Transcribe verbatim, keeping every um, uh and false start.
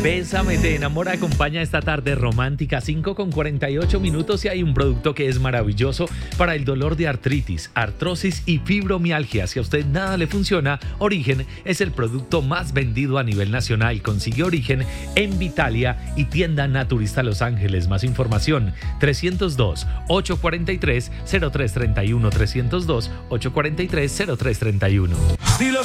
Bésame, te enamora, acompaña esta tarde romántica, cinco con cuarenta y ocho minutos, y hay un producto que es maravilloso para el dolor de artritis, artrosis y fibromialgia. Si a usted nada le funciona, Origen es el producto más vendido a nivel nacional. Consigue Origen en Vitalia y tienda Naturista Los Ángeles. Más información, trescientos dos, ochocientos cuarenta y tres, cero tres treinta y uno, trescientos dos, ochocientos cuarenta y tres, cero tres treinta y uno.